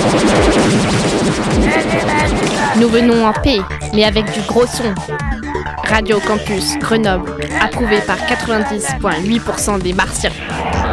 Nous venons en paix, mais avec du gros son. Radio Campus Grenoble, approuvé par 90,8% des Martiens.